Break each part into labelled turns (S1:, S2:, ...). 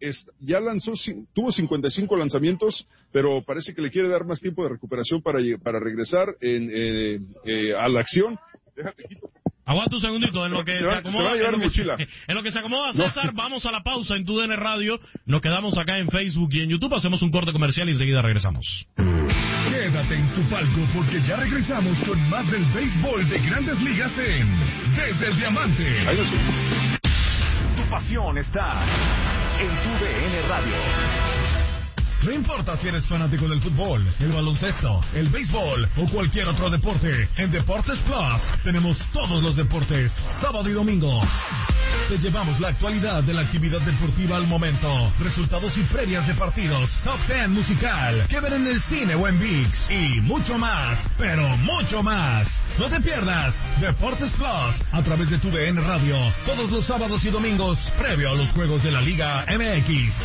S1: ya tuvo 55 lanzamientos, pero parece que le quiere dar más tiempo de recuperación para regresar a la acción. Déjate quito.
S2: Aguanta un segundito, en lo que se acomoda. En lo que se acomoda, César, vamos a la pausa en TUDN Radio. Nos quedamos acá en Facebook y en YouTube. Hacemos un corte comercial y enseguida regresamos.
S3: Quédate en tu palco porque ya regresamos con más del béisbol de Grandes Ligas Desde el Diamante. Tu pasión está en TUDN Radio. No importa si eres fanático del fútbol, el baloncesto, el béisbol o cualquier otro deporte, en Deportes Plus tenemos todos los deportes, sábado y domingo. Te llevamos la actualidad de la actividad deportiva al momento, resultados y previas de partidos, top 10 musical, que ver en el cine o en ViX, y mucho más, pero mucho más. No te pierdas Deportes Plus a través de TUDN Radio, todos los sábados y domingos, previo a los juegos de la Liga MX.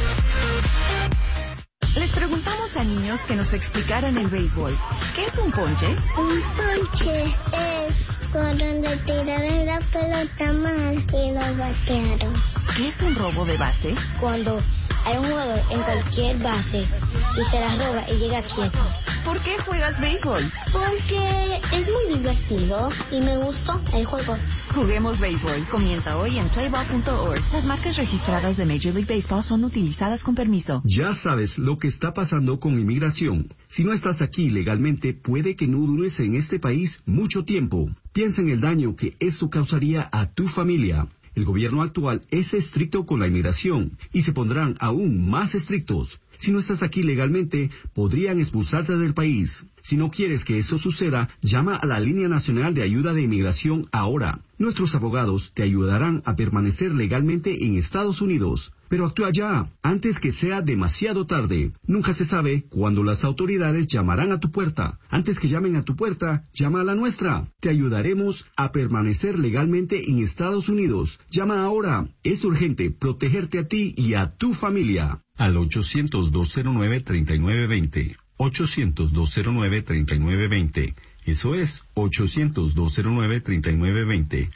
S4: Les preguntamos a niños que nos explicaran el béisbol. ¿Qué es un ponche?
S5: Un ponche es cuando tiraron la pelota mal y lo batearon.
S4: ¿Qué es un robo de base?
S5: Cuando hay un jugador en cualquier base y se la roba y llega quieto.
S4: ¿Por qué juegas béisbol?
S5: Porque es muy divertido y me gustó el juego.
S4: Juguemos béisbol. Comienza hoy en playball.org. Las marcas registradas de Major League Baseball son utilizadas con permiso.
S6: Ya sabes lo que está pasando con inmigración. Si no estás aquí legalmente, puede que no dures en este país mucho tiempo. Piensa en el daño que eso causaría a tu familia. El gobierno actual es estricto con la inmigración y se pondrán aún más estrictos. Si no estás aquí legalmente, podrían expulsarte del país. Si no quieres que eso suceda, llama a la Línea Nacional de Ayuda de Inmigración ahora. Nuestros abogados te ayudarán a permanecer legalmente en Estados Unidos. Pero actúa ya, antes que sea demasiado tarde. Nunca se sabe cuándo las autoridades llamarán a tu puerta. Antes que llamen a tu puerta, llama a la nuestra. Te ayudaremos a permanecer legalmente en Estados Unidos. Llama ahora. Es urgente protegerte a ti y a tu familia. Al 800-209-3920. 800-209-3920. Eso es 800-209-3920.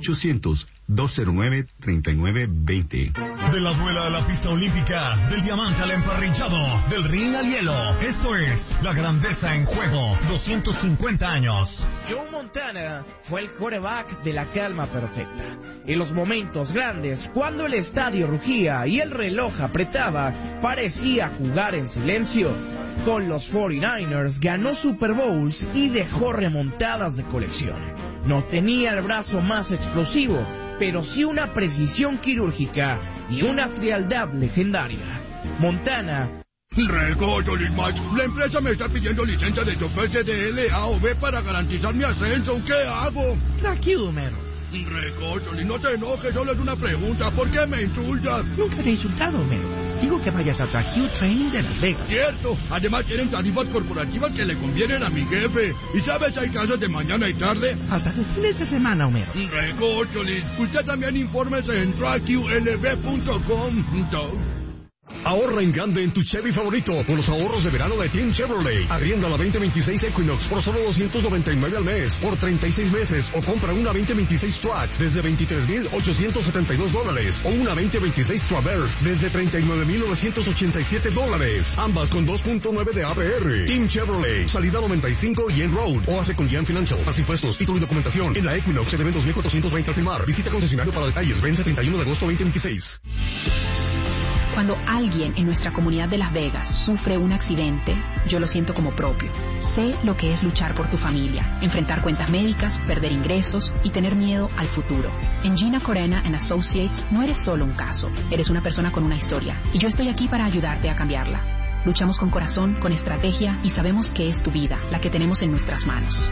S6: 800-209-3920.
S3: De la duela a la pista olímpica, del diamante al emparrillado, del ring al hielo. Esto es la grandeza en juego. 250 años.
S7: Joe Montana fue el quarterback de la calma perfecta. En los momentos grandes, cuando el estadio rugía y el reloj apretaba, parecía jugar en silencio. Con los 49ers ganó Super Bowls y dejó remontadas de colección. No tenía el brazo más explosivo, pero sí una precisión quirúrgica y una frialdad legendaria. Montana...
S8: Recojo, Max. La empresa me está pidiendo licencia de chofer CDL A o B para garantizar mi ascenso. ¿Qué hago?
S7: Tranquilo, Homero.
S8: Recojo, no te enojes, solo es una pregunta. ¿Por qué me insultas?
S7: Nunca te he insultado, Homero. Digo que vayas a Tracue Training de Las Vegas.
S8: Cierto. Además tienen tarifas corporativas que le convienen a mi jefe. ¿Y sabes, hay clases de mañana y tarde?
S7: Hasta los fines de semana, Homero.
S8: Recócholi. Usted también infórmese en TrackULB.com.
S9: Ahorra en grande en tu Chevy favorito con los ahorros de verano de Team Chevrolet. Arrienda la 2026 Equinox por solo $299 al mes por 36 meses o compra una 2026 Trax desde $23,872 o una 2026 Traverse desde $39,987. Ambas con 2.9 de APR. Team Chevrolet, salida 95 y en Road o hace con Gian Financial. Más impuestos, título y documentación. En la Equinox se deben $2,420 al firmar. Visita concesionario para detalles. Vence 31 de agosto 2026.
S10: Cuando alguien en nuestra comunidad de Las Vegas sufre un accidente, yo lo siento como propio. Sé lo que es luchar por tu familia, enfrentar cuentas médicas, perder ingresos y tener miedo al futuro. En Gina Corena and Associates no eres solo un caso, eres una persona con una historia y yo estoy aquí para ayudarte a cambiarla. Luchamos con corazón, con estrategia y sabemos que es tu vida la que tenemos en nuestras manos.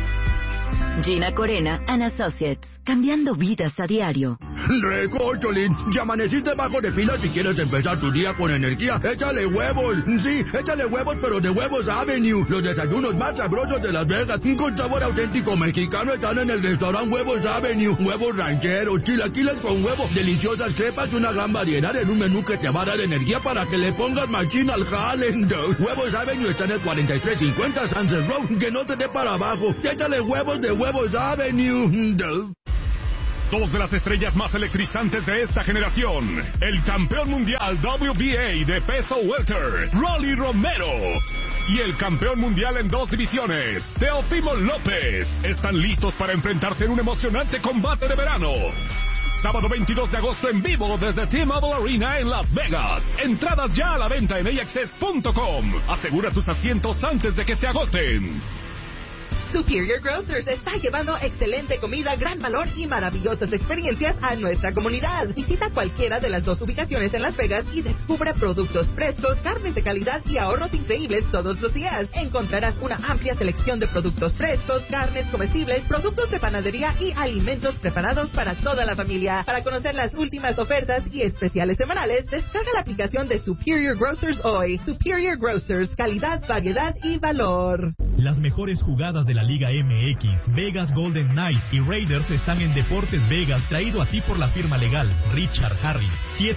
S11: Gina Corena and Associates, cambiando vidas a diario.
S8: Recócholín, ya amaneciste bajo de fila si quieres empezar tu día con energía. Échale huevos, sí, échale huevos, pero de Huevos Avenue. Los desayunos más sabrosos de Las Vegas, con sabor auténtico mexicano, están en el restaurante Huevos Avenue. Huevos rancheros, chilaquiles con huevo, deliciosas crepas y una gran variedad en un menú que te va a dar energía para que le pongas machín al jale. Huevos Avenue está en el 4350 Sunset Road, que no te dé para abajo. Échale huevos de Huevos Avenue.
S3: Dos de las estrellas más electrizantes de esta generación. El campeón mundial WBA de peso welter, Rolly Romero. Y el campeón mundial en 2 divisiones, Teófimo López. Están listos para enfrentarse en un emocionante combate de verano. Sábado 22 de agosto en vivo desde T-Mobile Arena en Las Vegas. Entradas ya a la venta en AXS.com. Asegura tus asientos antes de que se agoten.
S12: Superior Grocers está llevando excelente comida, gran valor y maravillosas experiencias a nuestra comunidad. Visita cualquiera de las 2 ubicaciones en Las Vegas y descubre productos frescos, carnes de calidad y ahorros increíbles todos los días. Encontrarás una amplia selección de productos frescos, carnes comestibles, productos de panadería y alimentos preparados para toda la familia. Para conocer las últimas ofertas y especiales semanales, descarga la aplicación de Superior Grocers hoy. Superior Grocers, calidad, variedad y valor.
S13: Las mejores jugadas de la Liga MX, Vegas Golden Knights y Raiders están en Deportes Vegas, traído a ti por la firma legal Richard Harris,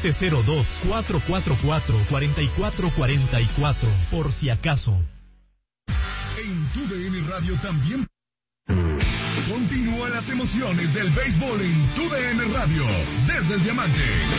S13: 702-444-4444, por si acaso.
S3: En TUDN Radio también continúan las emociones del béisbol en TUDN Radio, desde el Diamante.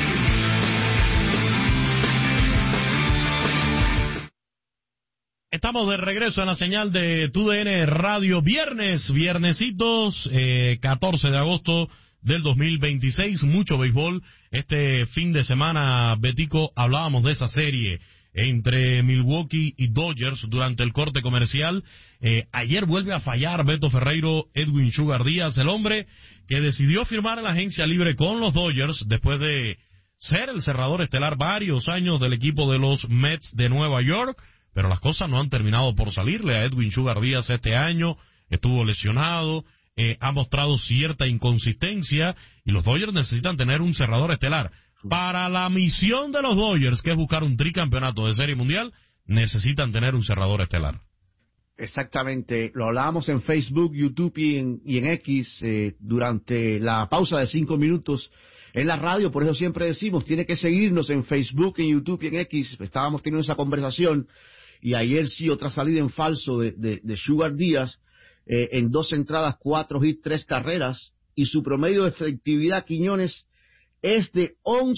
S2: Estamos de regreso en la señal de TUDN Radio, viernesitos, 14 de agosto del 2026, mucho béisbol. Este fin de semana, Betico, hablábamos de esa serie entre Milwaukee y Dodgers durante el corte comercial. Ayer vuelve a fallar Beto Ferreiro, Edwin Sugar Díaz, el hombre que decidió firmar en la agencia libre con los Dodgers después de ser el cerrador estelar varios años del equipo de los Mets de Nueva York. Pero las cosas no han terminado por salirle a Edwin Sugar Díaz este año. Estuvo lesionado, ha mostrado cierta inconsistencia y los Dodgers necesitan tener un cerrador estelar. Para la misión de los Dodgers, que es buscar un tricampeonato de Serie Mundial, necesitan tener un cerrador estelar.
S14: Exactamente, lo hablábamos en Facebook, YouTube y en X durante la pausa de 5 minutos en la radio. Por eso siempre decimos, tiene que seguirnos en Facebook, en YouTube y en X. Estábamos teniendo esa conversación. Y ayer sí, otra salida en falso de Sugar Díaz, en 2 entradas, 4 hits, 3 carreras, y su promedio de efectividad, Quiñones, es de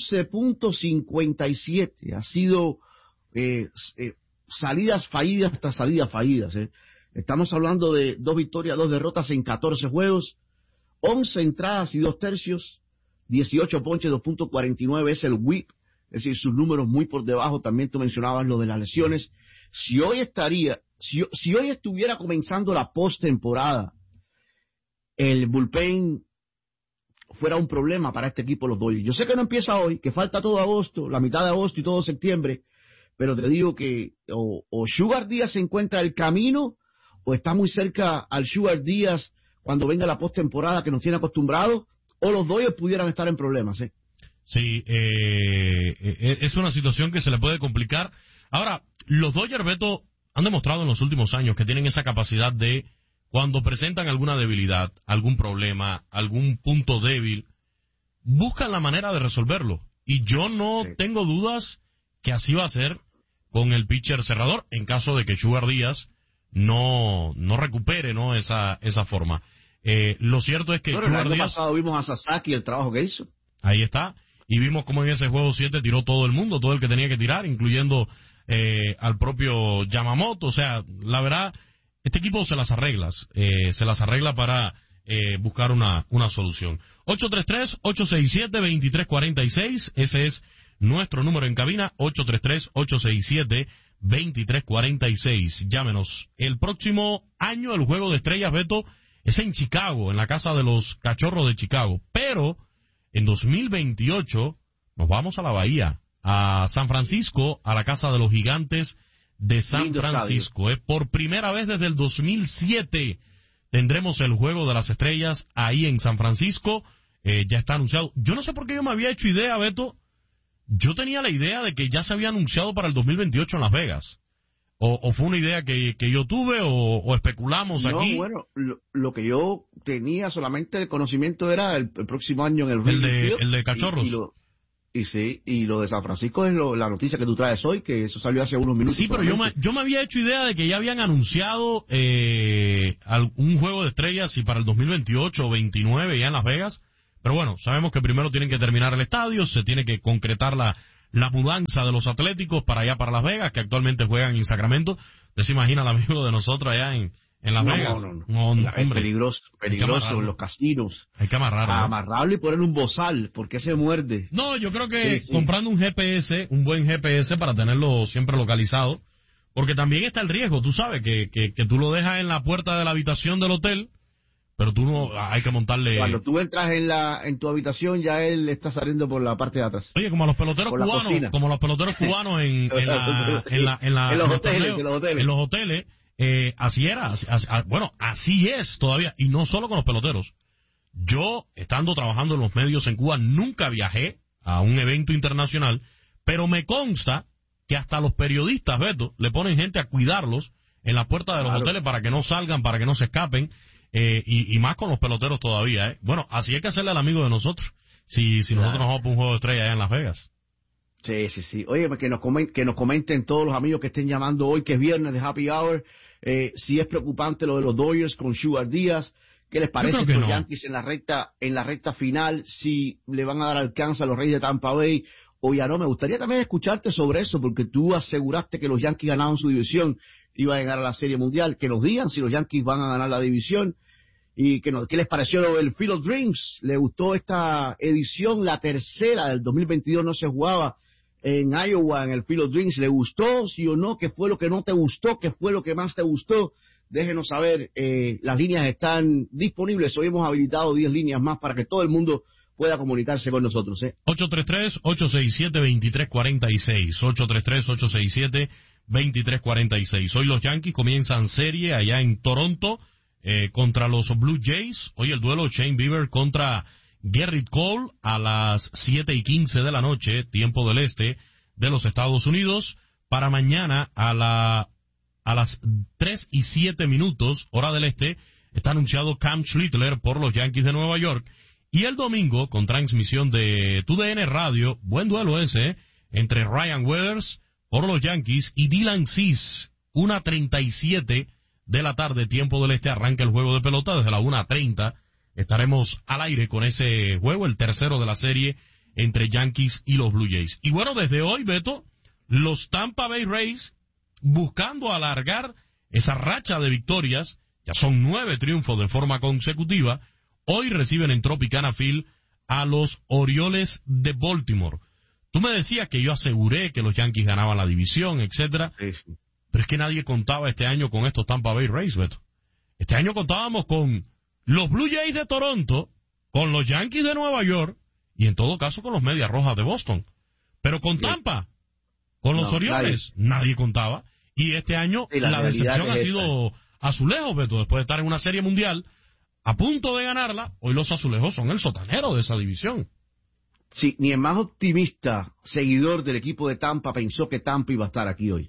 S14: 11.57. Ha sido salidas fallidas tras salidas fallidas. Estamos hablando de 2 victorias, 2 derrotas en 14 juegos, 11 entradas y 2 tercios, 18 ponches, 2.49 es el whip, es decir, sus números muy por debajo. También tú mencionabas lo de las lesiones. Si hoy estuviera comenzando la postemporada, el bullpen fuera un problema para este equipo, los Dodgers. Yo sé que no empieza hoy, que falta todo agosto, la mitad de agosto y todo septiembre, pero te digo que o Sugar Díaz se encuentra el camino, o está muy cerca al Sugar Díaz cuando venga la postemporada que nos tiene acostumbrados, o los Dodgers pudieran estar en problemas.
S2: Sí, es una situación que se le puede complicar. Ahora, los Dodgers, Beto, han demostrado en los últimos años que tienen esa capacidad de, cuando presentan alguna debilidad, algún problema, algún punto débil, buscan la manera de resolverlo. Y yo no tengo dudas que así va a ser con el pitcher cerrador, en caso de que Sugar Díaz no recupere, ¿no?, esa forma. Lo cierto es que
S14: Sugar Díaz... El año pasado vimos a Sasaki, el trabajo que hizo.
S2: Ahí está. Y vimos cómo en ese juego 7 tiró todo el mundo, todo el que tenía que tirar, incluyendo al propio Yamamoto. O sea, la verdad, este equipo se las arregla para buscar una solución. 833-867-2346, ese es nuestro número en cabina, 833-867-2346. Llámenos. El próximo año el Juego de Estrellas, Beto, es en Chicago, en la casa de los Cachorros de Chicago, pero en 2028 nos vamos a la Bahía, a San Francisco, a la casa de los Gigantes de San Francisco. Por primera vez desde el 2007 tendremos el Juego de las Estrellas ahí en San Francisco. Ya está anunciado. Yo no sé por qué yo me había hecho idea, Beto. Yo tenía la idea de que ya se había anunciado para el 2028 en Las Vegas. ¿O fue una idea que yo tuve o especulamos aquí?
S14: No, bueno, lo que yo tenía solamente el conocimiento era el próximo año en
S2: el de Cachorros.
S14: Y lo de San Francisco es la noticia que tú traes hoy, que eso salió hace unos minutos.
S2: Sí, pero yo me había hecho idea de que ya habían anunciado un Juego de Estrellas y para el 2028 o 29 ya en Las Vegas, Pero bueno, sabemos que primero tienen que terminar el estadio, se tiene que concretar la mudanza de los Atléticos para allá, para Las Vegas, que actualmente juegan en Sacramento. ¿Usted se imagina al amigo de nosotros allá en Las Vegas?
S14: No, es peligroso en los casinos.
S2: Hay que amarrarlo.
S14: Amarrarlo y ponerle un bozal, porque se muerde.
S2: No, yo creo que comprando un GPS, un buen GPS para tenerlo siempre localizado, porque también está el riesgo, tú sabes, que tú lo dejas en la puerta de la habitación del hotel, pero tú no, hay que montarle...
S14: Cuando tú entras en tu habitación, ya él está saliendo por la parte de atrás.
S2: Oye, como a los peloteros cubanos, en los hoteles, así era, así es todavía, y no solo con los peloteros. Yo, estando trabajando en los medios en Cuba, nunca viajé a un evento internacional, pero me consta que hasta los periodistas, Beto, le ponen gente a cuidarlos en la puerta de los hoteles para que no salgan, para que no se escapen. Y más con los peloteros todavía, ¿eh? Bueno, así hay que hacerle al amigo de nosotros, si nosotros nos vamos por un juego de estrella allá en Las Vegas.
S14: Sí. Oye, que nos comenten todos los amigos que estén llamando hoy, que es viernes de Happy Hour, si es preocupante lo de los Dodgers con Sugar Díaz, ¿qué les parece que los Yankees en la recta final, si le van a dar alcance a los Reyes de Tampa Bay o ya no? Me gustaría también escucharte sobre eso, porque tú aseguraste que los Yankees ganaban su división, iban a llegar a la Serie Mundial. Que nos digan si los Yankees van a ganar la división. Y ¿qué les pareció el Field of Dreams? ¿Le gustó esta edición, la tercera del 2022? No se jugaba en Iowa, en el Field of Dreams. ¿Le gustó, sí o no? ¿Qué fue lo que no te gustó? ¿Qué fue lo que más te gustó? Déjenos saber. Las líneas están disponibles. Hoy hemos habilitado 10 líneas más para que todo el mundo pueda comunicarse con nosotros.
S2: 833-867-2346. 833-867-2346. Hoy los Yankees comienzan serie allá en Toronto contra los Blue Jays. Hoy el duelo Shane Bieber contra Gerrit Cole a las 7:15 de la noche, tiempo del este de los Estados Unidos. Para mañana a las 3:07, hora del este, está anunciado Cam Schlittler por los Yankees de Nueva York. Y el domingo, con transmisión de TUDN Radio, buen duelo ese, entre Ryan Weathers por los Yankees y Dylan Cease, 1:37 de la tarde, tiempo del este, arranca el juego de pelota. Desde la 1:30 estaremos al aire con ese juego, el tercero de la serie entre Yankees y los Blue Jays. Y bueno, desde hoy, Beto, los Tampa Bay Rays, buscando alargar esa racha de victorias, ya son 9 triunfos de forma consecutiva, hoy reciben en Tropicana Field a los Orioles de Baltimore. Tú me decías que yo aseguré que los Yankees ganaban la división, etcétera.
S14: Sí.
S2: Pero es que nadie contaba este año con estos Tampa Bay Rays, Beto. Este año contábamos con los Blue Jays de Toronto, con los Yankees de Nueva York y en todo caso con los Medias Rojas de Boston. Pero con Tampa, con los Orioles, nadie contaba. Y este año la decepción ha sido Azulejos, Beto. Después de estar en una serie mundial a punto de ganarla, hoy los Azulejos son el sotanero de esa división.
S14: Sí, ni el más optimista seguidor del equipo de Tampa pensó que Tampa iba a estar aquí hoy.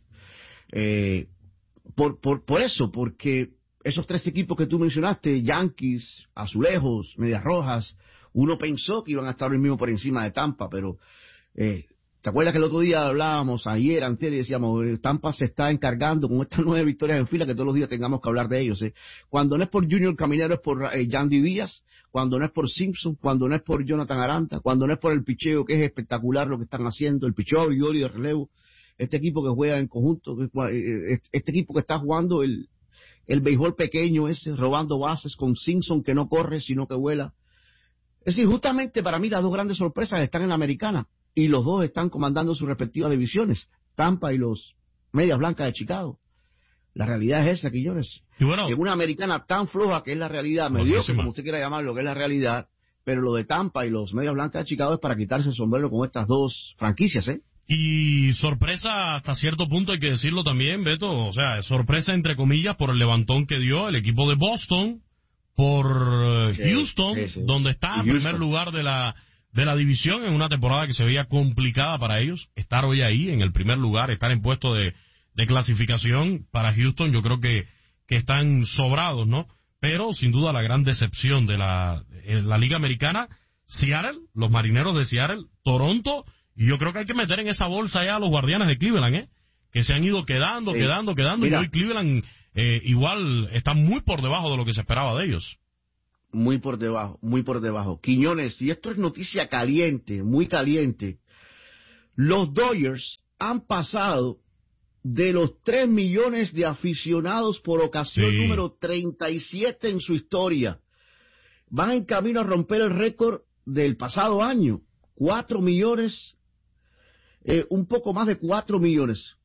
S14: Por eso, porque esos 3 equipos que tú mencionaste, Yankees, Azulejos, Medias Rojas, uno pensó que iban a estar hoy mismo por encima de Tampa, pero ¿te acuerdas que el otro día hablábamos, ayer, antes, y decíamos, Tampa se está encargando con estas 9 victorias en fila, que todos los días tengamos que hablar de ellos? Cuando no es por Junior Caminero, es por Yandy Díaz. Cuando no es por Simpson, cuando no es por Jonathan Aranta, cuando no es por el picheo, que es espectacular lo que están haciendo, el picheo abridor y de relevo. Este equipo que juega en conjunto, este equipo que está jugando el béisbol pequeño ese, robando bases con Simpson, que no corre, sino que vuela. Es decir, justamente para mí las 2 grandes sorpresas están en la Americana, y los 2 están comandando sus respectivas divisiones, Tampa y los Medias Blancas de Chicago. La realidad es esa, Quillones.
S2: Y bueno,
S14: en una Americana tan floja que es la realidad, mediocre, como usted quiera llamarlo, que es la realidad, pero lo de Tampa y los Medias Blancas de Chicago es para quitarse el sombrero con estas 2 franquicias,
S2: Y sorpresa hasta cierto punto, hay que decirlo también, Beto, o sea, sorpresa entre comillas por el levantón que dio el equipo de Boston, por Houston, donde está en primer lugar de la división en una temporada que se veía complicada para ellos. Estar hoy ahí en el primer lugar, estar en puesto de clasificación para Houston, yo creo que están sobrados, ¿no? Pero sin duda la gran decepción de la Liga Americana, Seattle, los Marineros de Seattle, Toronto. Y yo creo que hay que meter en esa bolsa ya a los Guardianes de Cleveland, que se han ido quedando. Mira. Y hoy Cleveland igual está muy por debajo de lo que se esperaba de ellos.
S14: Muy por debajo. Quiñones, y esto es noticia caliente, muy caliente. Los Dodgers han pasado de los 3 millones de aficionados por ocasión número 37 en su historia. Van en camino a romper el récord del pasado año. 4 millones, un poco más de 4 millones.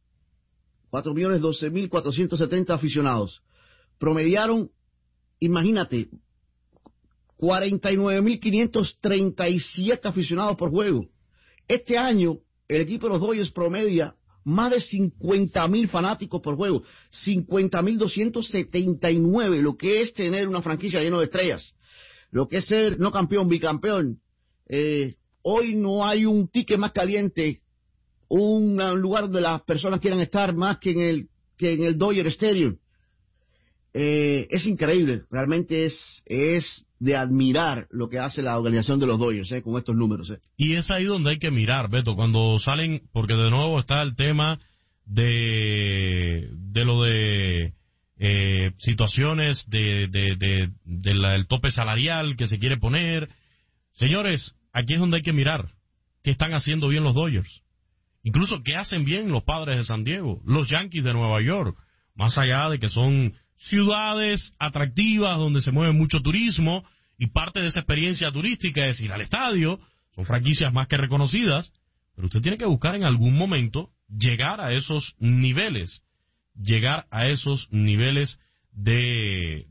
S14: 4.012.470 aficionados. Promediaron, imagínate, 49.537 aficionados por juego. Este año, el equipo de los Dodgers promedia más de 50.000 fanáticos por juego. 50.279, lo que es tener una franquicia llena de estrellas. Lo que es ser no campeón, bicampeón. Hoy no hay un ticket más caliente, un lugar donde las personas quieran estar más que en el Dodger Stadium. Es increíble, realmente es de admirar lo que hace la organización de los Dodgers con estos números.
S2: Y es ahí donde hay que mirar, Beto, cuando salen, porque de nuevo está el tema de lo de situaciones del tope salarial que se quiere poner. Señores, aquí es donde hay que mirar qué están haciendo bien los Dodgers. Incluso qué hacen bien los Padres de San Diego, los Yankees de Nueva York, más allá de que son ciudades atractivas donde se mueve mucho turismo y parte de esa experiencia turística es ir al estadio, son franquicias más que reconocidas, pero usted tiene que buscar en algún momento llegar a esos niveles de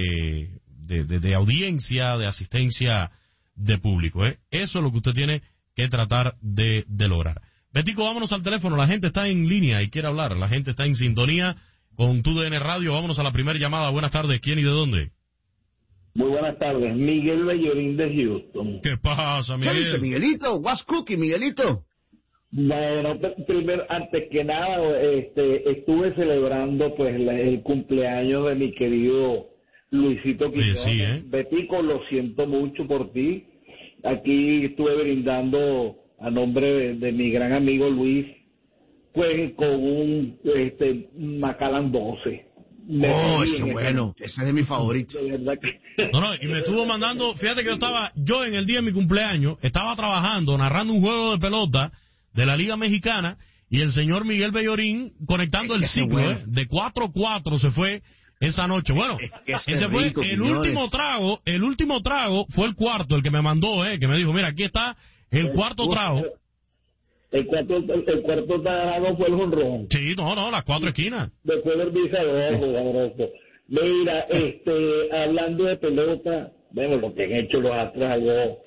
S2: audiencia, de asistencia de público. Eso es lo que usted tiene que tratar de lograr. Betico, vámonos al teléfono, la gente está en línea y quiere hablar, la gente está en sintonía con TUDN Radio. Vámonos a la primera llamada. Buenas tardes, ¿quién y de dónde?
S15: Muy buenas tardes, Miguel Bellorín de Houston.
S2: ¿Qué pasa, Miguel?
S14: ¿Qué dice Miguelito? What's cooking, Miguelito?
S15: Bueno, primero, antes que nada, estuve celebrando pues el cumpleaños de mi querido Luisito Quiñones.
S2: Sí,
S15: Betico, lo siento mucho por ti. Aquí estuve brindando a nombre de mi gran amigo Luis, pues con un Macallan 12.
S14: Ese es bueno, ese es de mis favoritos.
S2: No, y me estuvo mandando, fíjate que yo en el día de mi cumpleaños, estaba trabajando, narrando un juego de pelota de la Liga Mexicana, y el señor Miguel Bellorín conectando el ciclo, bueno. De 4-4 se fue esa noche. Bueno, ese fue el último trago fue el cuarto, el que me mandó, que me dijo, mira, aquí está el cuarto trago.
S15: El cuarto trago fue el jonrón.
S2: Sí, no, las 4 esquinas.
S15: Después del visador, Mira, hablando de pelota, bueno, lo que han hecho los Astros algo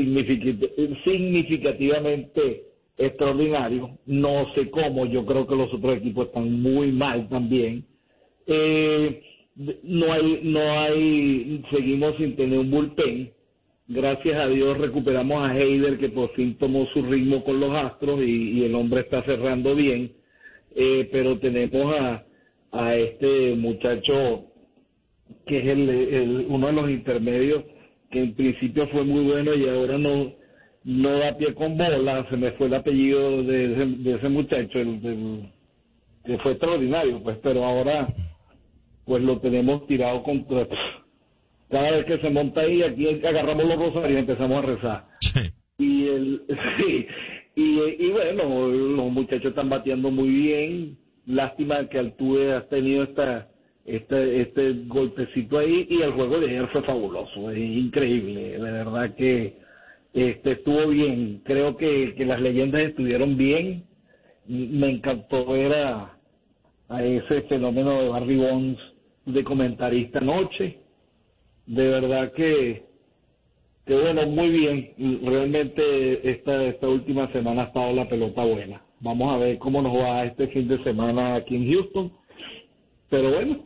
S15: significativamente extraordinario. No sé cómo, yo creo que los otros equipos están muy mal también. Seguimos sin tener un bullpen. Gracias a Dios recuperamos a Heider, que por fin tomó su ritmo con los Astros y el hombre está cerrando bien. Pero tenemos a este muchacho que es uno de los intermedios, que en principio fue muy bueno y ahora no da pie con bola. Se me fue el apellido de ese muchacho, que fue extraordinario, pues, pero ahora pues lo tenemos tirado contra... Cada vez que se monta ahí, aquí agarramos los rosarios y empezamos a rezar.
S2: Sí.
S15: Y bueno, los muchachos están bateando muy bien. Lástima que Altuve ha tenido este golpecito ahí, y el juego de ayer fue fabuloso, es increíble, de verdad que estuvo bien. Creo que las leyendas estuvieron bien. Me encantó ver a ese fenómeno de Barry Bonds de comentarista anoche. De verdad que bueno, muy bien. Realmente esta última semana ha estado la pelota buena. Vamos a ver cómo nos va este fin de semana aquí en Houston. Pero bueno,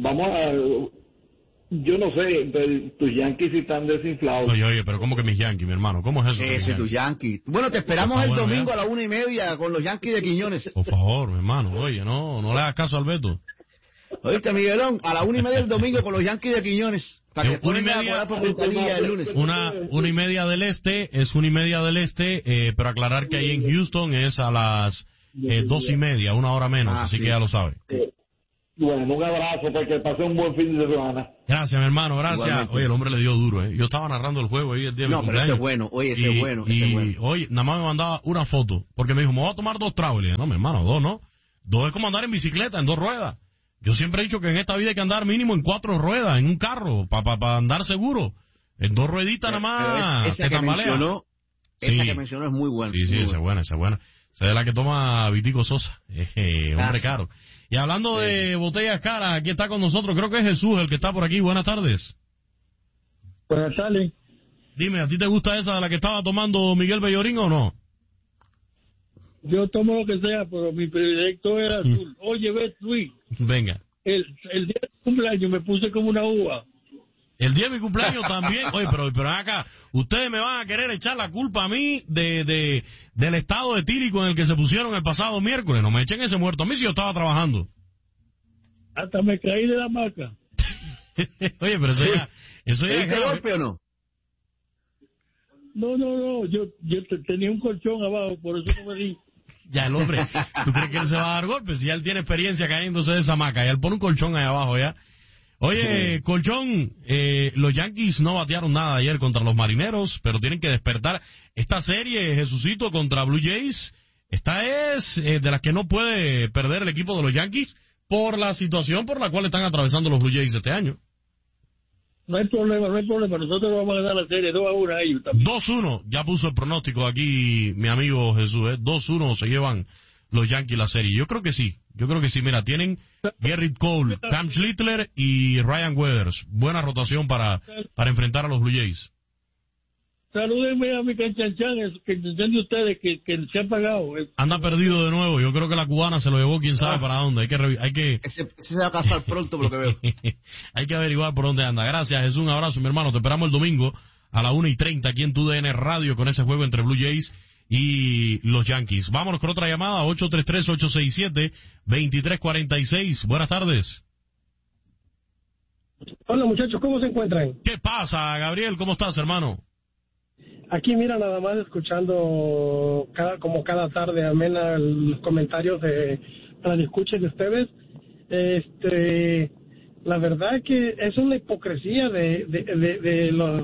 S15: yo no sé, tus Yankees están desinflados.
S2: Oye, pero ¿cómo que mis Yankees, mi hermano? ¿Cómo es eso?
S14: Ese tus Yankees. Bueno, te esperamos el domingo a la 1:30 con los Yankees de Quiñones.
S2: Por favor, mi hermano, oye, no le hagas caso al Beto.
S14: Oíste, Miguelón, a la 1:30 del domingo con los Yankees de Quiñones. Para que 1:30 por ventanilla el lunes.
S2: 1:30 del este, es 1:30 del este, pero aclarar que ahí en Houston es a las 2:30, 1 hora menos, así sí. Que ya lo sabe.
S15: Bueno, un abrazo, para que pase un buen fin de semana.
S2: Gracias, mi hermano, gracias.
S14: Igualmente.
S2: Oye, el hombre le dio duro, ¿eh? Yo estaba narrando el juego ahí el día de mi cumpleaños.
S14: Pero ese es bueno, oye, ese es bueno, ese es bueno.
S2: Oye, nada más me mandaba una foto, porque me dijo, me voy a tomar 2 tragos. Le dije, no, mi hermano, 2 no. 2 es como andar en bicicleta, en 2 ruedas. Yo siempre he dicho que en esta vida hay que andar mínimo en 4 ruedas, en un carro, para andar seguro. En 2 rueditas nada más.
S14: Esa que mencionó es muy buena.
S2: Sí, esa es buena, esa es buena. Esa es la que toma Vitico Sosa. Hombre caro. Y hablando de botellas caras, aquí está con nosotros, creo que es Jesús el que está por aquí. Buenas tardes.
S16: Buenas tardes.
S2: Dime, ¿a ti te gusta esa de la que estaba tomando Miguel Bellorín o no?
S16: Yo tomo lo que sea, pero mi predilecto era azul. Oye, ves, Luis.
S2: Venga.
S16: El día de cumpleaños me puse como una uva.
S2: El día de mi cumpleaños también. Oye, pero acá, ustedes me van a querer echar la culpa a mí del estado etílico en el que se pusieron el pasado miércoles. No me echen ese muerto a mí si yo estaba trabajando.
S16: Hasta me caí de la hamaca.
S2: Oye, pero eso ya es
S14: golpe o no?
S16: No, yo tenía un colchón abajo, por eso no me di.
S2: Ya el hombre, ¿tú crees que él se va a dar golpes? Si ya él tiene experiencia cayéndose de esa hamaca, ya él pone un colchón ahí abajo ya. Oye, colchón, los Yankees no batearon nada ayer contra los Marineros, pero tienen que despertar. Esta serie, Jesucito, contra Blue Jays, esta es de las que no puede perder el equipo de los Yankees por la situación por la cual están atravesando los Blue Jays este año.
S16: No hay problema, nosotros vamos a ganar la serie 2-1 a ellos también.
S2: 2-1, ya puso el pronóstico aquí mi amigo Jesús, 2-1 se llevan los Yankees la serie. Yo creo que sí, mira, tienen Gerrit Cole, Cam Schlittler y Ryan Weathers. Buena rotación para enfrentar a los Blue Jays.
S16: Salúdenme a mi canchanchan de ustedes que se han pagado.
S2: Anda perdido de nuevo, yo creo que la cubana se lo llevó quién sabe para dónde. Hay que
S14: Ese se va a casar pronto por lo que veo.
S2: Hay que averiguar por dónde anda. Gracias, Jesús, un abrazo, mi hermano. Te esperamos el domingo a la 1:30 aquí en TUDN Radio con ese juego entre Blue Jays y los Yankees. Vámonos con otra llamada, 833-867-2346. Buenas tardes.
S16: Hola, muchachos, ¿cómo se encuentran?
S2: ¿Qué pasa, Gabriel? ¿Cómo estás, hermano?
S16: Aquí, mira, nada más escuchando cada tarde amena los comentarios de la escucha de ustedes. La verdad que es una hipocresía de los...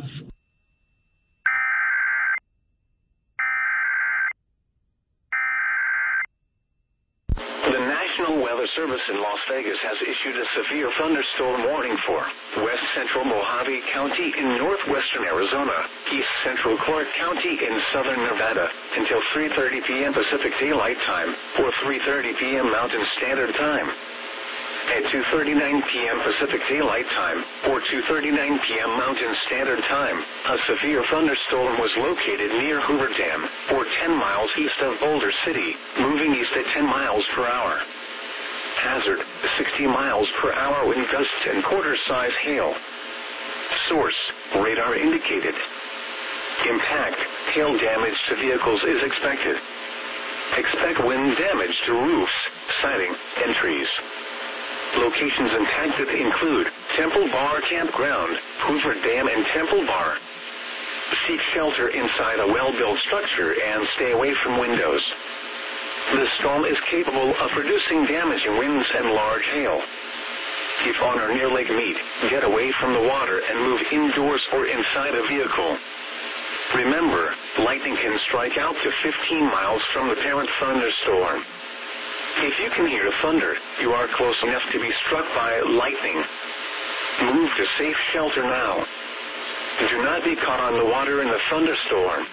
S17: Weather Service in Las Vegas has issued a severe thunderstorm warning for west central Mojave County in northwestern Arizona, east central Clark County in southern Nevada until 3:30 p.m. Pacific Daylight Time or 3:30 p.m. Mountain Standard Time. At 2:39 p.m. Pacific Daylight Time or 2:39 p.m. Mountain Standard Time, a severe thunderstorm was located near Hoover Dam or 10 miles east of Boulder City, moving east at 10 miles per hour. Hazard, 60 miles per hour wind gusts and quarter-size hail. Source, radar indicated. Impact, hail damage to vehicles is expected. Expect wind damage to roofs, siding, and trees. Locations impacted include Temple Bar Campground, Hoover Dam and Temple Bar. Seek shelter inside a well-built structure and stay away from windows. The storm is capable of producing damaging winds and large hail. If on or near Lake Mead, get away from the water and move indoors or inside a vehicle. Remember, lightning can strike out to 15 miles from the parent thunderstorm. If you can hear thunder, you are close enough to be struck by lightning. Move to safe shelter now. Do not be caught on the water in the thunderstorm.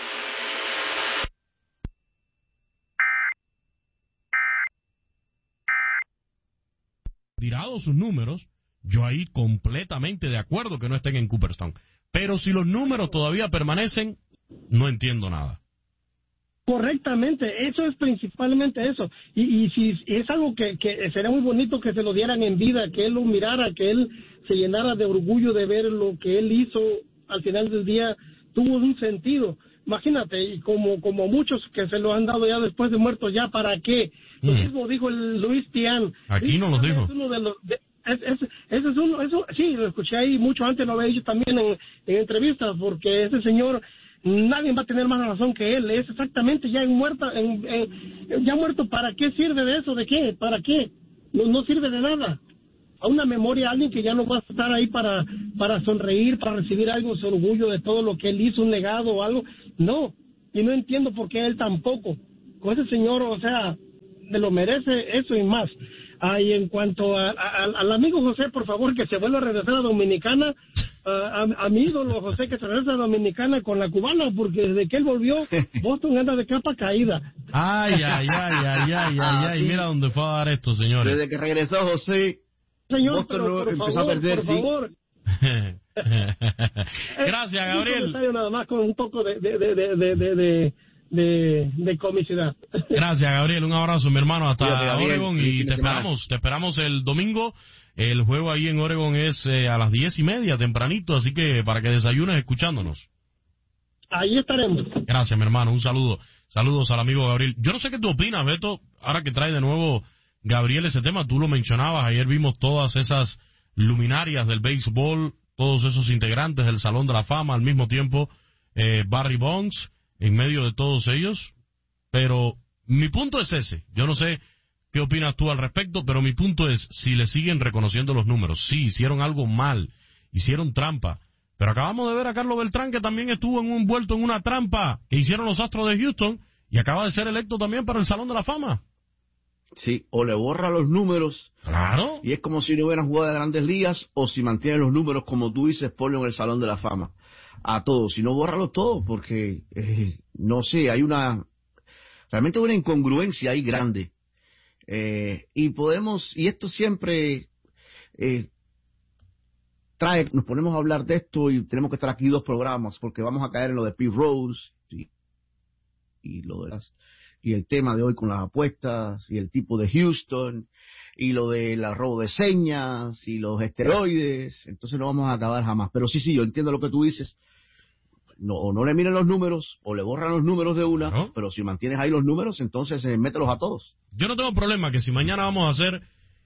S2: Tirados sus números, yo ahí completamente de acuerdo que no estén en Cooperstown. Pero si los números todavía permanecen, no entiendo nada.
S16: Correctamente, eso es principalmente eso. Y si es algo que sería muy bonito que se lo dieran en vida, que él lo mirara, que él se llenara de orgullo de ver lo que él hizo al final del día, tuvo un sentido. Imagínate, y como muchos que se lo han dado ya después de muertos, ¿ya para qué? Lo mismo dijo el Luis Tian.
S2: Aquí no los dijo.
S16: Es uno de los... ese es uno, eso sí, lo escuché ahí mucho antes, lo había dicho también en entrevistas, porque ese señor, nadie va a tener más razón que él, es exactamente ya muerto, ¿para qué sirve de eso? ¿De qué? ¿Para qué? no sirve de nada. A una memoria, alguien que ya no va a estar ahí para sonreír, para recibir algo, su orgullo de todo lo que él hizo, un legado o algo. No, y no entiendo por qué él tampoco. Con ese señor, o sea, me lo merece eso y más. Y en cuanto al amigo José, por favor, que se vuelva a regresar a Dominicana, a mi ídolo José, que se regresa a Dominicana con la cubana, porque desde que él volvió, Boston anda de capa caída.
S2: Ay, mira dónde fue a dar esto, señores.
S14: Desde que regresó José,
S16: señor,
S14: Boston empezó a perder,
S16: por favor.
S2: Gracias, Gabriel.
S16: Un comentario nada más con un poco de comicidad.
S2: Gracias, Gabriel. Un abrazo, mi hermano, hasta
S14: Cuídate,
S2: Oregon, y te esperamos el domingo. El juego ahí en Oregon es a las 10:30, tempranito, así que para que desayunes escuchándonos.
S16: Ahí estaremos.
S2: Gracias, mi hermano. Un saludo. Saludos al amigo Gabriel. Yo no sé qué tú opinas, Beto, ahora que trae de nuevo Gabriel ese tema. Tú lo mencionabas, ayer vimos todas esas luminarias del béisbol, todos esos integrantes del Salón de la Fama, al mismo tiempo Barry Bonds en medio de todos ellos, pero mi punto es ese. Yo no sé qué opinas tú al respecto, pero mi punto es, si le siguen reconociendo los números, sí, hicieron algo mal, hicieron trampa, pero acabamos de ver a Carlos Beltrán, que también estuvo envuelto en una trampa que hicieron los Astros de Houston, y acaba de ser electo también para el Salón de la Fama.
S14: Sí, o le borra los números.
S2: Claro.
S14: Y es como si no hubieran jugado de Grandes Ligas, o si mantiene los números, como tú dices, ponlo en el Salón de la Fama. A todos, si no, bórralos todos, porque, no sé, realmente una incongruencia ahí grande. Y esto siempre nos ponemos a hablar de esto y tenemos que estar aquí 2 programas, porque vamos a caer en lo de Pete Rose y el tema de hoy con las apuestas y el tipo de Houston y lo del robo de señas y los esteroides. Entonces no vamos a acabar jamás. Pero sí, yo entiendo lo que tú dices. No le miren los números o le borran los números de una, ¿no? Pero si mantienes ahí los números, entonces mételos a todos.
S2: Yo no tengo problema que si mañana vamos a ser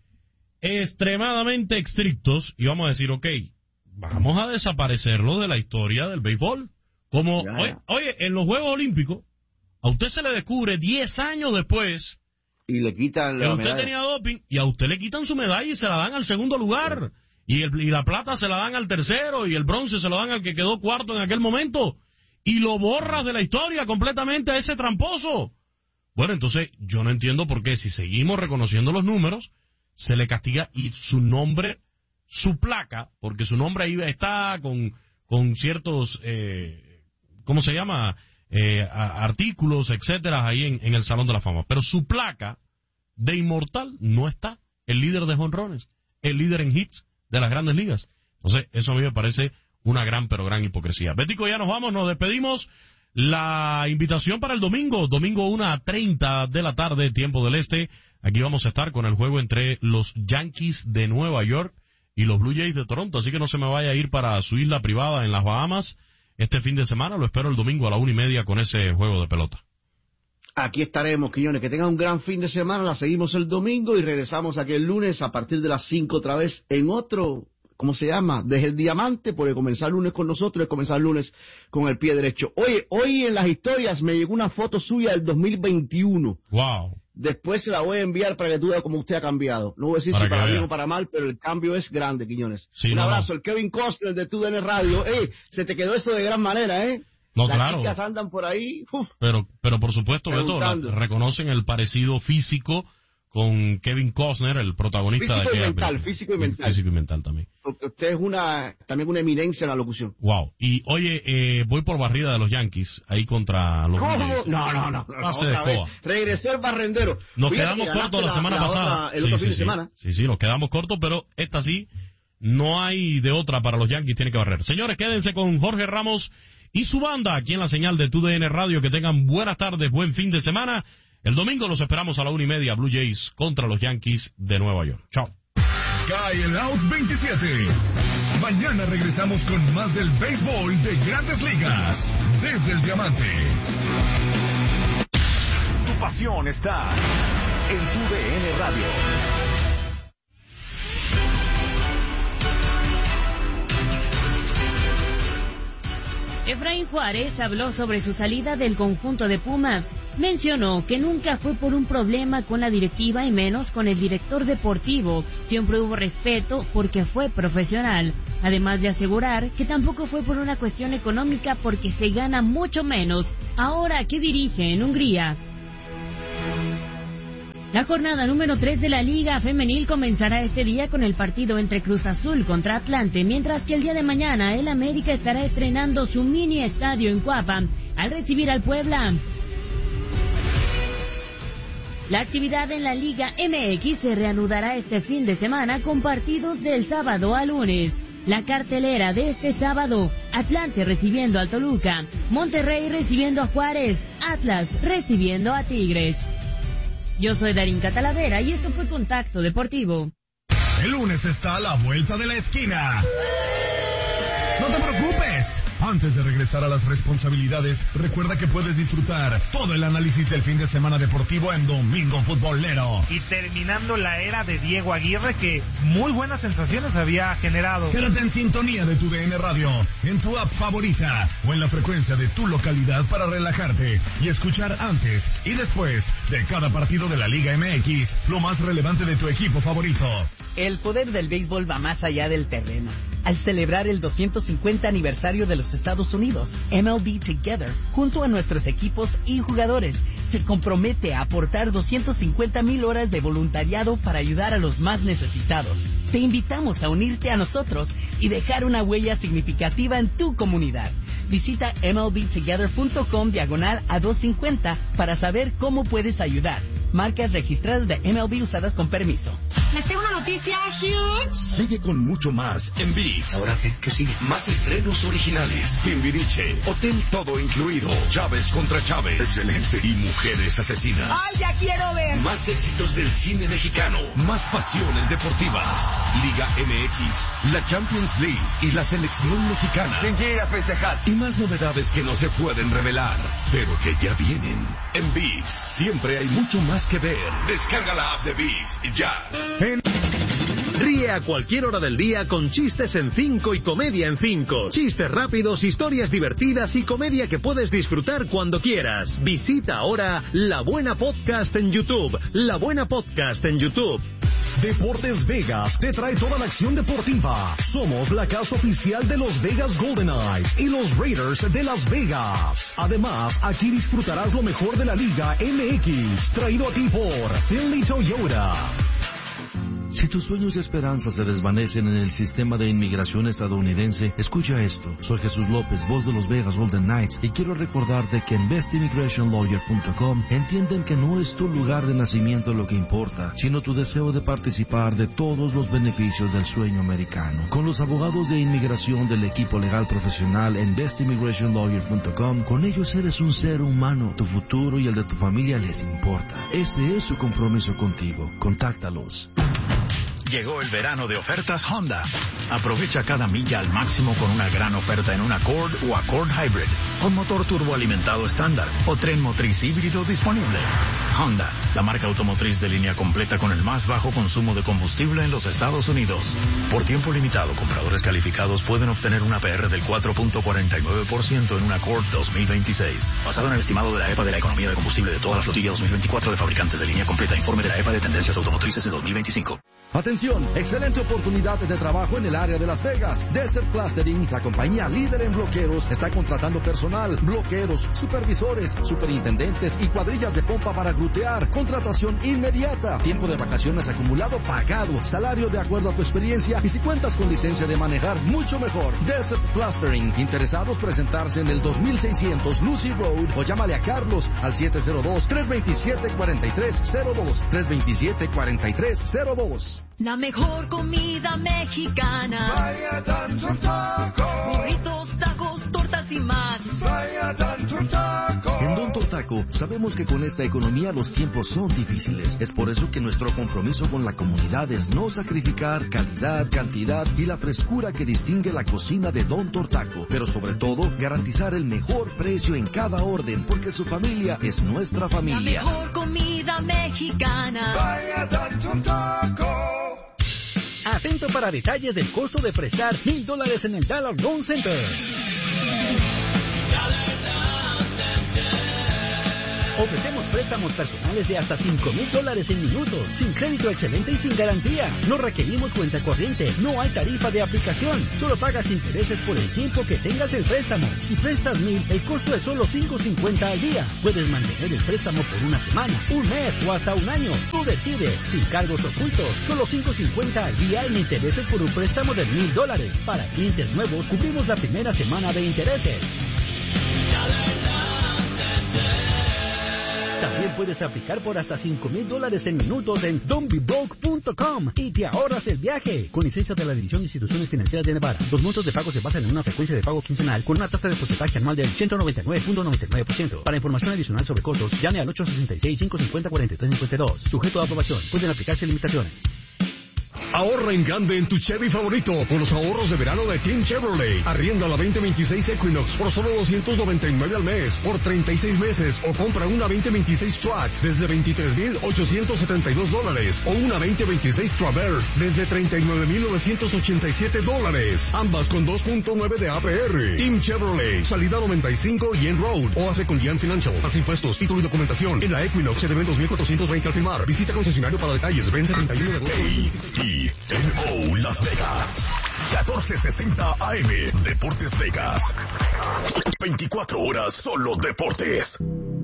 S2: extremadamente estrictos y vamos a decir, ok, vamos a desaparecerlo de la historia del béisbol. Como, oye, en los Juegos Olímpicos, a usted se le descubre 10 años después
S14: y le quitan la
S2: que usted
S14: medalla.
S2: Tenía doping, y a usted le quitan su medalla y se la dan al segundo lugar. Sí. Y la plata se la dan al tercero, y el bronce se lo dan al que quedó cuarto en aquel momento. Y lo borras de la historia completamente a ese tramposo. Bueno, entonces yo no entiendo por qué, si seguimos reconociendo los números, se le castiga y su nombre, su placa, porque su nombre ahí está con ciertos, ¿cómo se llama? Artículos, etcétera, ahí en el Salón de la Fama. Pero su placa de inmortal no está. El líder de jonrones, el líder en hits de las Grandes Ligas. Entonces, eso a mí me parece una gran, pero gran hipocresía. Betico, ya nos vamos, nos despedimos. La invitación para el domingo 1:30 de la tarde, tiempo del este. Aquí vamos a estar con el juego entre los Yankees de Nueva York y los Blue Jays de Toronto. Así que no se me vaya a ir para su isla privada en las Bahamas este fin de semana. Lo espero el domingo a la 1:30 con ese juego de pelota.
S14: Aquí estaremos, Quiñones. Que tengan un gran fin de semana. La seguimos el domingo y regresamos aquí el lunes a partir de las 5 otra vez en otro, ¿cómo se llama? Desde el Diamante, porque comenzar el lunes con nosotros es comenzar el lunes con el pie derecho. Oye, hoy en las historias me llegó una foto suya del 2021.
S2: Wow.
S14: Después se la voy a enviar para que tú veas cómo usted ha cambiado. No voy a decir si para bien o para mal, pero el cambio es grande, Quiñones.
S2: Sí,
S14: un abrazo, el Kevin Costner de TUDN Radio. Se te quedó eso de gran manera, ¿eh?
S2: No,
S14: Las
S2: claro.
S14: chicas andan por ahí.
S2: Pero por supuesto, Beto, reconocen el parecido físico con Kevin Costner, el protagonista
S14: físico
S2: de
S14: y mental, físico y mental.
S2: Físico y mental también.
S14: Porque usted es también una eminencia en la locución.
S2: Wow. Y oye, voy por barrida de los Yankees ahí contra los
S14: ¿Cómo?
S2: Yankees.
S14: No. Regresó el barrendero.
S2: Nos quedamos cortos la semana pasada.
S14: El otro fin de semana.
S2: Sí, nos quedamos cortos, pero esta sí, no hay de otra para los Yankees, tiene que barrer. Señores, quédense con Jorge Ramos y su banda aquí en la señal de TUDN Radio. Que tengan buenas tardes, buen fin de semana. El domingo los esperamos a la 1:30, Blue Jays contra los Yankees de Nueva York. Chao.
S3: Cae el Out 27. Mañana regresamos con más del béisbol de Grandes Ligas desde el Diamante. Tu pasión está en TUDN Radio.
S18: Efraín Juárez habló sobre su salida del conjunto de Pumas mencionó que nunca fue por un problema con la directiva y menos con el director deportivo. Siempre hubo respeto porque fue profesional. Además de asegurar que tampoco fue por una cuestión económica porque se gana mucho menos ahora que dirige en Hungría. La jornada número 3 de la Liga Femenil comenzará este día con el partido entre Cruz Azul contra Atlante, mientras que el día de mañana el América estará estrenando su mini estadio en Cuapa al recibir al Puebla. La actividad en la Liga MX se reanudará este fin de semana con partidos del sábado a lunes. La cartelera de este sábado: Atlante recibiendo al Toluca, Monterrey recibiendo a Juárez, Atlas recibiendo a Tigres. Yo soy Darinka Talavera y esto fue Contacto Deportivo.
S3: El lunes está a la vuelta de la esquina. No te preocupes. Antes de regresar a las responsabilidades, recuerda que puedes disfrutar todo el análisis del fin de semana deportivo en Domingo Futbolero.
S19: Y terminando la era de Diego Aguirre, que muy buenas sensaciones había generado.
S3: Quédate en sintonía de tu DN Radio, en tu app favorita o en la frecuencia de tu localidad para relajarte y escuchar antes y después de cada partido de la Liga MX lo más relevante de tu equipo favorito.
S20: El poder del béisbol va más allá del terreno. Al celebrar el 250 aniversario de los Estados Unidos, MLB Together, junto a nuestros equipos y jugadores, se compromete a aportar 250,000 horas de voluntariado para ayudar a los más necesitados. Te invitamos a unirte a nosotros y dejar una huella significativa en tu comunidad. Visita MLBtogether.com/a250 para saber cómo puedes ayudar. Marcas registradas de MLB usadas con permiso.
S21: Les tengo una noticia huge.
S3: Sigue con mucho más en ViX.
S22: ¿Ahora qué sigue?
S3: Más estrenos originales. Timbiriche, hotel todo incluido. Chávez contra Chávez.
S22: Excelente.
S3: Y mujeres asesinas.
S21: ¡Ay, ya quiero ver!
S3: Más éxitos del cine mexicano. Más pasiones deportivas. Liga MX, la Champions League y la selección mexicana.
S22: ¿Quién quiere ir a festejar?
S3: Y más novedades que no se pueden revelar, pero que ya vienen. En ViX siempre hay mucho más que ver. Descarga la app de ViX ya.
S23: Ríe a cualquier hora del día con chistes en 5 y comedia en 5. Chistes rápidos, historias divertidas y comedia que puedes disfrutar cuando quieras. Visita ahora La Buena Podcast en YouTube. La Buena Podcast en YouTube.
S9: Deportes Vegas te trae toda la acción deportiva. Somos la casa oficial de los Vegas Golden Knights y los Raiders de Las Vegas. Además, aquí disfrutarás lo mejor de la Liga MX, traído a ti por Finley Toyota.
S24: Si tus sueños y esperanzas se desvanecen en el sistema de inmigración estadounidense, escucha esto. Soy Jesús López, voz de los Vegas Golden Knights, y quiero recordarte que en bestimmigrationlawyer.com entienden que no es tu lugar de nacimiento lo que importa, sino tu deseo de participar de todos los beneficios del sueño americano. Con los abogados de inmigración del equipo legal profesional en bestimmigrationlawyer.com, con ellos eres un ser humano. Tu futuro y el de tu familia les importa. Ese es su compromiso contigo. Contáctalos.
S25: Llegó el verano de ofertas Honda. Aprovecha cada milla al máximo con una gran oferta en un Accord o Accord Hybrid, con motor turboalimentado estándar o tren motriz híbrido disponible. Honda, la marca automotriz de línea completa con el más bajo consumo de combustible en los Estados Unidos. Por tiempo limitado, compradores calificados pueden obtener una APR del 4.49% en un Accord 2026. Basado en el estimado de la EPA de la economía de combustible de toda la flotilla 2024 de fabricantes de línea completa. Informe de la EPA de tendencias automotrices de 2025.
S23: Atención, excelente oportunidad de trabajo en el área de Las Vegas. Desert Plastering, la compañía líder en bloqueros, está contratando personal, bloqueros, supervisores, superintendentes y cuadrillas de pompa para glutear. Contratación inmediata. Tiempo de vacaciones acumulado pagado. Salario de acuerdo a tu experiencia y si cuentas con licencia de manejar, mucho mejor. Desert Plastering. Interesados presentarse en el 2600 Lucy Road o llámale a Carlos al 702-327-4302. 327-4302.
S21: La mejor comida mexicana.
S3: Vaya Don Taco.
S21: Burritos, tacos, tortas y más.
S3: Vaya Don Taco.
S24: En Don Taco sabemos que con esta economía los tiempos son difíciles. Es por eso que nuestro compromiso con la comunidad es no sacrificar calidad, cantidad y la frescura que distingue la cocina de Don Taco. Pero sobre todo, garantizar el mejor precio en cada orden, porque su familia es nuestra familia.
S21: La mejor comida mexicana.
S3: Vaya Don Taco.
S13: Atento para detalles del costo de prestar $1,000 en el Dollar Loan Center.
S1: Ofrecemos préstamos personales de hasta $5,000 en minutos, sin crédito excelente y sin garantía. No requerimos cuenta corriente, no hay tarifa de aplicación, solo pagas intereses por el tiempo que tengas el préstamo. Si prestas $1,000, el costo es solo $5.50 al día. Puedes mantener el préstamo por una semana, un mes o hasta un año. Tú decides, sin cargos ocultos, solo $5.50 al día en intereses por un préstamo de $1,000. Para clientes nuevos, cubrimos la primera semana de intereses. También puedes aplicar por hasta $5,000 en minutos en don'tbebroke.com y te ahorras el viaje. Con licencia de la División de Instituciones Financieras de Nevada. Los montos de pago se basan en una frecuencia de pago quincenal con una tasa de porcentaje anual del 199.99%. Para información adicional sobre costos, llame al 866-550-4352. Sujeto a aprobación. Pueden aplicarse limitaciones.
S9: Ahorra en grande en tu Chevy favorito con los ahorros de verano de Team Chevrolet. Arrienda la 2026 Equinox por solo $299 al mes por 36 meses o compra una 2026 Trax desde $23,872 o una 2026 Traverse desde $39,987. Ambas con 2.9 de APR. Team Chevrolet, salida 95 y en Road o hace con Gian Financial. Más impuestos, título y documentación. En la Equinox se deben $2,420 al firmar. Visita concesionario para detalles. Vence 31 de agosto.
S3: TNO Las Vegas, 1460 AM, Deportes Vegas. 24 horas solo deportes.